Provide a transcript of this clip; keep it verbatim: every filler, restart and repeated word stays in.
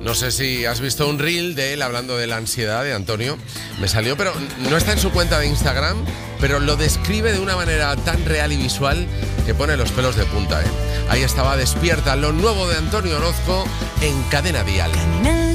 No sé si has visto un reel de él hablando de la ansiedad de Antonio. Me salió, pero no está en su cuenta de Instagram, pero lo describe de una manera tan real y visual que pone los pelos de punta, ¿eh? Ahí estaba Despierta, lo nuevo de Antonio Orozco en Cadena Dial.